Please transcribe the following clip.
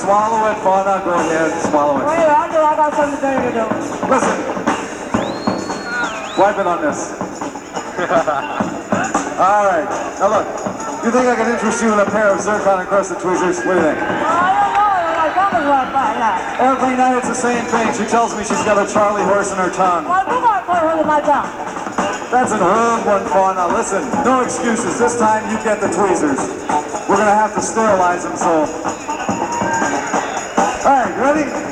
Swallow it, Fauna. Go ahead, swallow it. Wait, I got something better to do. Listen. Wipe it on this. All right. Now look. You think I can interest you in a pair of zircon encrusted tweezers? What do you think? I don't know. My tongue is like that. Every night it's the same thing. She tells me she's got a Charlie horse in her tongue. Well, you got to put her in my tongue. That's an old one, Fauna. Listen, no excuses. This time you get the tweezers. We're gonna have to sterilize them, so. All right, ready?